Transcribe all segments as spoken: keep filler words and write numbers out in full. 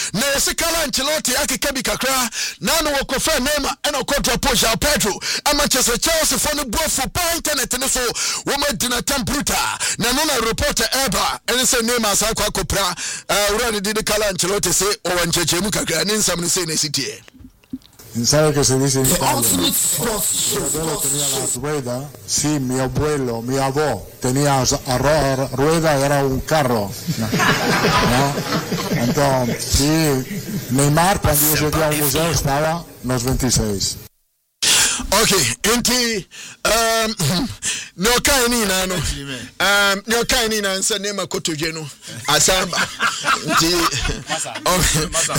na yɛse Carlo Ancelotti akeka bi kakra na no wɔkɔfrɛ Neymar ɛna ɔkɔdrɔ po João Pedro ama Chelsea Chelsea fo no buafo pa internet no so wɔma dina tempruta na no na reporter Eba ɛne sɛ Neymar sa akɔ akɔpra wura ne didi Carlo Ancelotti se ɔwɔ nkyɛkyɛmu kakra ne nsɛm no sɛ na sitie. ¿Sabe qué se dice en Italia? Mi abuelo tenía la rueda, sí, mi abuelo, mi abuelo tenía la rueda, era un carro, ¿no? Entonces, sí, Neymar cuando yo llegué al museo estaba en los veintiséis. Okay, enti um no kaini na no um no kaini na nsa Neymar kotodwe no asamba enti masa masa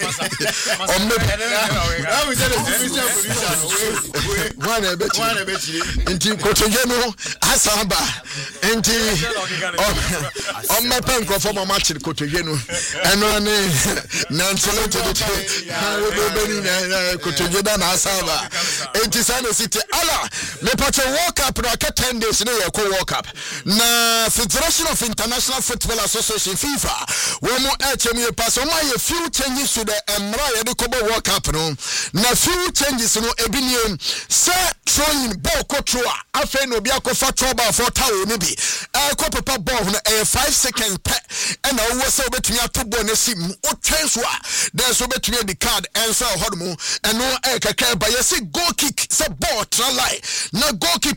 wana bechi wana bechi enti kotodwe no asamba enti on me pen ko for mama chi kotodwe no eno ne na nsolo to de ha we be ni na kotodwe na asamba enti sana city ala me pacho World Cup na ka ten days na ye ko World Cup na Federation of International Football Association FIFA wo mo hm ye pass o ma ye few changes to the emra ye de ko World Cup no na few changes no ebiniem se throwing ball ko throw afa no bia ko fa throw ball for tawo no bi e ko papa ball no e five seconds pe e na wo se obetumi atobo na sim o twen so a then so obetumi di card en so hodo mo eno e kaka ba ye se goal kick se ball try lie na goalkeeper